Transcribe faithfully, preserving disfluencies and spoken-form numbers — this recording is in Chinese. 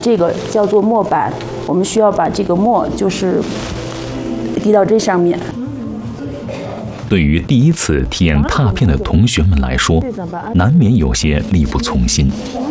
这个叫做墨板，我们需要把这个墨就是滴到这上面。 对于第一次体验拓片的同学们来说，难免有些力不从心。